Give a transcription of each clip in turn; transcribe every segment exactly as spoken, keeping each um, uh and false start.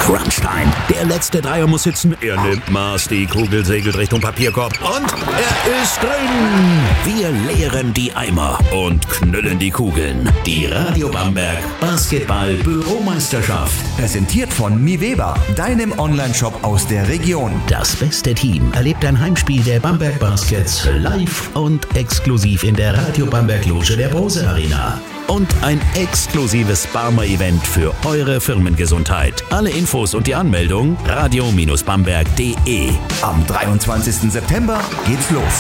Crunchtime. Der letzte Dreier muss sitzen. Er nimmt Maß. Die Kugel segelt Richtung Papierkorb. Und er ist drin. Wir leeren die Eimer und knüllen die Kugeln. Die Radio Bamberg Basketball-Büromeisterschaft. Präsentiert von Miveba, deinem Onlineshop aus der Region. Das beste Team erlebt ein Heimspiel der Bamberg Baskets live und exklusiv in der Radio Bamberg Loge der Brose Arena. Und ein exklusives Barmer-Event für eure Firmengesundheit. Alle Infos und die Anmeldung radio Bamberg punkt de. Am dreiundzwanzigsten September geht's los.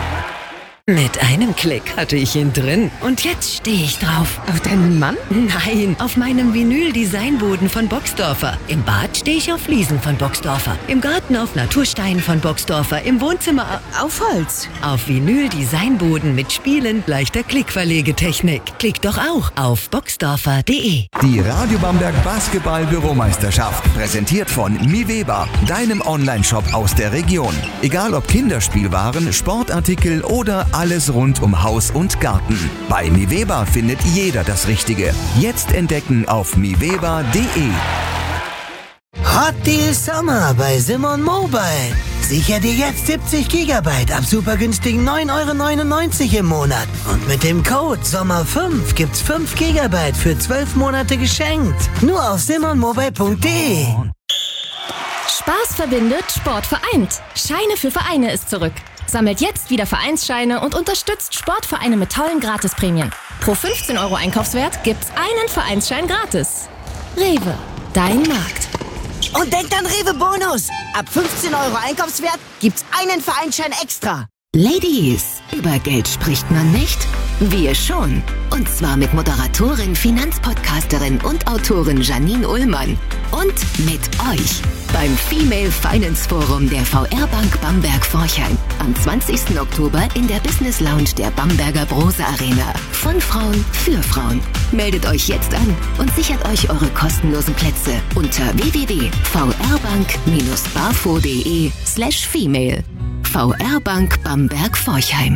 Mit einem Klick hatte ich ihn drin. Und jetzt stehe ich drauf. Auf deinen Mann? Nein, auf meinem Vinyl-Designboden von Boxdorfer. Im Bad stehe ich auf Fliesen von Boxdorfer. Im Garten auf Naturstein von Boxdorfer. Im Wohnzimmer auf Holz. Auf Vinyl-Designboden mit spielend leichter Klickverlegetechnik. Klick doch auch auf boxdorfer punkt de. Die Radio Bamberg Basketball-Büromeisterschaft. Präsentiert von Miveba, deinem Onlineshop aus der Region. Egal ob Kinderspielwaren, Sportartikel oder alles rund um Haus und Garten. Bei Miveba findet jeder das Richtige. Jetzt entdecken auf miveba punkt de. Hot Deal Sommer bei Simon Mobile. Sicher dir jetzt siebzig Gigabyte ab super günstigen neun Euro neunundneunzig im Monat. Und mit dem Code Sommer fünf gibt's fünf Gigabyte für zwölf Monate geschenkt. Nur auf simon mobile punkt de. Spaß verbindet, Sport vereint. Scheine für Vereine ist zurück. Sammelt jetzt wieder Vereinsscheine und unterstützt Sportvereine mit tollen Gratisprämien. Pro fünfzehn Euro Einkaufswert gibt's einen Vereinsschein gratis. Rewe, dein Markt. Und denkt an Rewe Bonus. Ab fünfzehn Euro Einkaufswert gibt's einen Vereinsschein extra. Ladies, über Geld spricht man nicht? Wir schon. Und zwar mit Moderatorin, Finanzpodcasterin und Autorin Janine Ullmann. Und mit euch beim Female Finance Forum der V R Bank Bamberg-Forchheim am zwanzigsten Oktober in der Business Lounge der Bamberger Brose Arena. Von Frauen für Frauen. Meldet euch jetzt an und sichert euch eure kostenlosen Plätze unter w w w punkt v r bank dash bafo punkt de slash female. V R Bank Bamberg-Forchheim.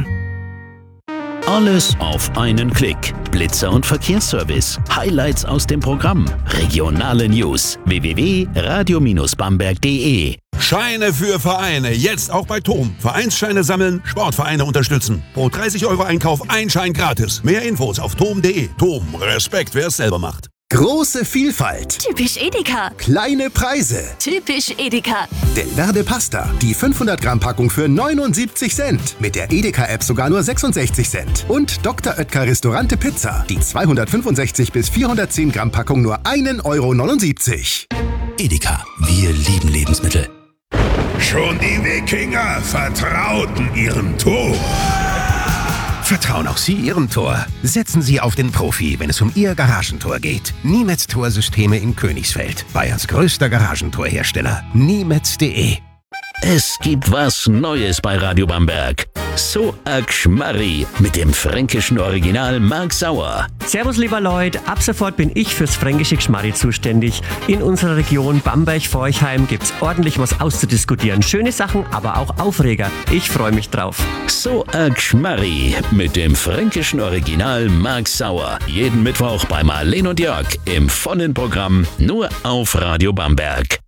Alles auf einen Klick. Blitzer und Verkehrsservice. Highlights aus dem Programm. Regionale News. w w w punkt radio Bamberg punkt de. Scheine für Vereine. Jetzt auch bei Tom. Vereinsscheine sammeln, Sportvereine unterstützen. Pro dreißig Euro Einkauf ein Schein gratis. Mehr Infos auf tom punkt de. Tom, Respekt, wer es selber macht. Große Vielfalt. Typisch Edeka. Kleine Preise. Typisch Edeka. Delverde Pasta. Die fünfhundert Gramm Packung für neunundsiebzig Cent. Mit der Edeka-App sogar nur sechsundsechzig Cent. Und Doktor Oetker Restaurante Pizza. Die zweihundertfünfundsechzig bis vierhundertzehn Gramm Packung nur ein Euro neunundsiebzig. Edeka. Wir lieben Lebensmittel. Schon die Wikinger vertrauten ihrem Tor. Vertrauen auch Sie Ihrem Tor. Setzen Sie auf den Profi, wenn es um Ihr Garagentor geht. Niemetz Torsysteme in Königsfeld. Bayerns größter Garagentorhersteller. niemetz punkt de. Es gibt was Neues bei Radio Bamberg. So a Gschmarri mit dem fränkischen Original Mark Sauer. Servus lieber Leute, ab sofort bin ich fürs fränkische Gschmarri zuständig. In unserer Region Bamberg-Forchheim gibt's ordentlich was auszudiskutieren. Schöne Sachen, aber auch Aufreger. Ich freue mich drauf. So a Gschmarri mit dem fränkischen Original Mark Sauer. Jeden Mittwoch bei Marlene und Jörg im vollen Programm nur auf Radio Bamberg.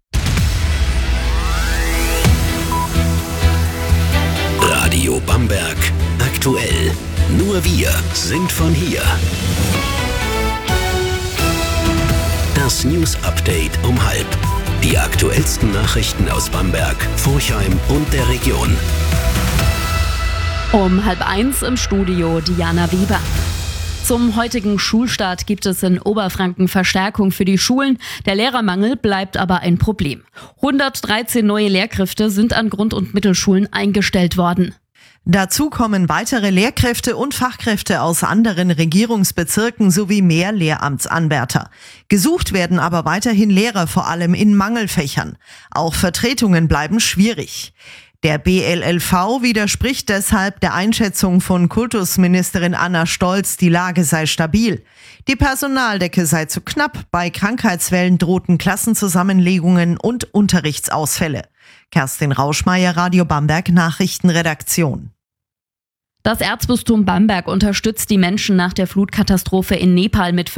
Radio Bamberg aktuell. Nur wir sind von hier. Das News Update um halb. Die aktuellsten Nachrichten aus Bamberg, Forchheim und der Region. Um halb eins im Studio Diana Weber. Zum heutigen Schulstart gibt es in Oberfranken Verstärkung für die Schulen. Der Lehrermangel bleibt aber ein Problem. hundertdreizehn neue Lehrkräfte sind an Grund- und Mittelschulen eingestellt worden. Dazu kommen weitere Lehrkräfte und Fachkräfte aus anderen Regierungsbezirken sowie mehr Lehramtsanwärter. Gesucht werden aber weiterhin Lehrer, vor allem in Mangelfächern. Auch Vertretungen bleiben schwierig. Der B L L V widerspricht deshalb der Einschätzung von Kultusministerin Anna Stolz, die Lage sei stabil. Die Personaldecke sei zu knapp, bei Krankheitswellen drohten Klassenzusammenlegungen und Unterrichtsausfälle. Kerstin Rauschmeier, Radio Bamberg Nachrichtenredaktion. Das Erzbistum Bamberg unterstützt die Menschen nach der Flutkatastrophe in Nepal mit